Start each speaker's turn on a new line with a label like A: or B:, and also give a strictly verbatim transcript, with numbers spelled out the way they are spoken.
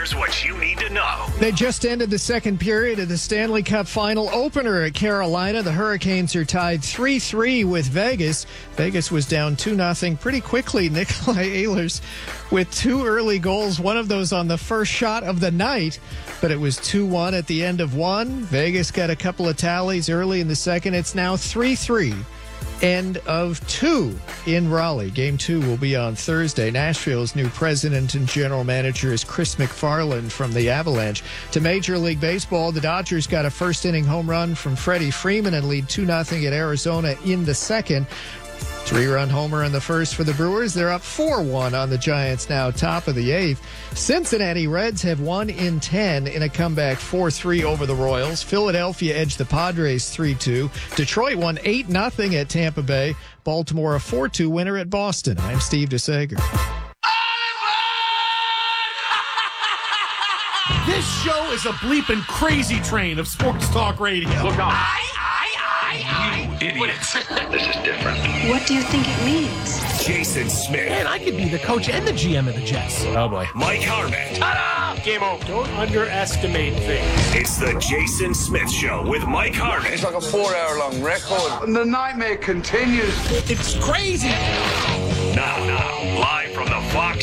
A: Here's what you need to know.
B: They just ended the second period of the Stanley Cup final opener at Carolina. The Hurricanes are tied three three with Vegas. Vegas was down two nothing pretty quickly. Nikolai Ehlers with two early goals, one of those on the first shot of the night, but it was two one at the end of one. Vegas got a couple of tallies early in the second. It's now three three. End of two in Raleigh. Game two will be on Thursday. Nashville's new president and general manager is Chris McFarland from the Avalanche. To Major League Baseball, the Dodgers got a first-inning home run from Freddie Freeman and lead two nothing at Arizona in the second. Three-run homer in the first for the Brewers. They're up four one on the Giants now, top of the eighth. Cincinnati Reds have won in ten in a comeback four three over the Royals. Philadelphia edged the Padres three two. Detroit won eight nothing at Tampa Bay. Baltimore a four two winner at Boston. I'm Steve DeSager.
C: This show is a bleeping crazy train of sports talk radio.
A: Look out.
D: I, I, I,
A: You idiots. This is different.
E: What do you think it means?
A: Jason Smith.
C: Man, I could be the coach and the G M of the Jets.
F: Oh, boy.
A: Mike Harmon.
D: Ta-da! Game over.
F: Don't underestimate things.
A: It's the Jason Smith Show with Mike Harmon.
G: It's like a four-hour-long record. And the nightmare continues.
C: It's crazy.
A: Now, now, live from the Fox